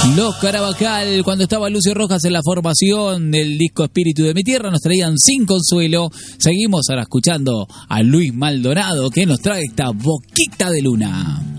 Los Carabajal, cuando estaba Lucio Rojas en la formación del disco Espíritu de mi Tierra, nos traían Sin Consuelo. Seguimos ahora escuchando a Luis Maldonado, que nos trae esta Boquita de Luna.